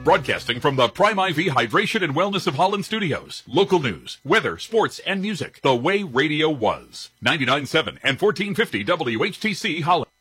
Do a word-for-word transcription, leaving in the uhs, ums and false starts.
Broadcasting from the Prime I V Hydration and Wellness of Holland Studios. Local news, weather, sports, and music. The way radio was. ninety-nine point seven and fourteen fifty W H T C Holland.